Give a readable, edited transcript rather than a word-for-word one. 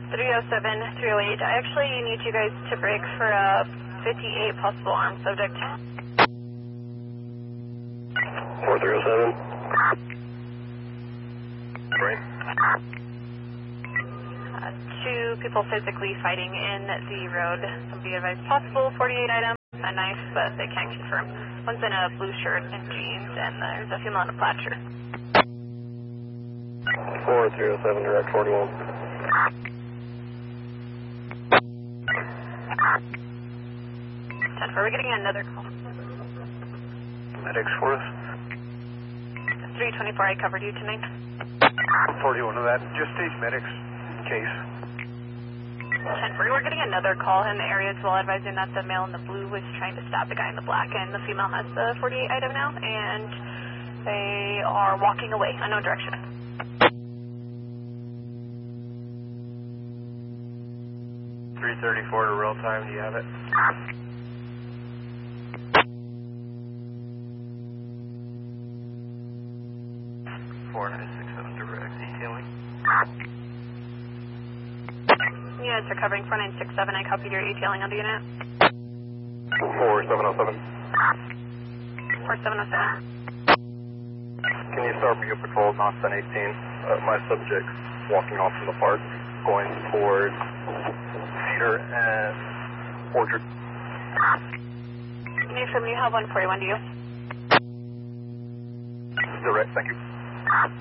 307, 308. I actually need you guys to break for a 58 possible armed subject. 4307. Right. Two people physically fighting in the road. Somebody advised possible 48 item, a knife, but they can't confirm. One's in a blue shirt and jeans, and there's a female in a plaid shirt. 4307, direct 41. 10-4, we're getting another call. Medics for us. 324, I covered you tonight. 41 of that. Just stage medics in case. 10-4, we're getting another call in the area as well, advising that the male in the blue was trying to stab the guy in the black, and the female has the 48 item now, and they are walking away, unknown direction. .334 to real time, do you have it? Direct detailing. Units are covering 4967. I copied your detailing on the unit. 4707. 4707. Can you start me a patrol north 1018? My subject's walking off from the park, going towards Cedar and Orchard. From you have 141 to you. Direct, thank you.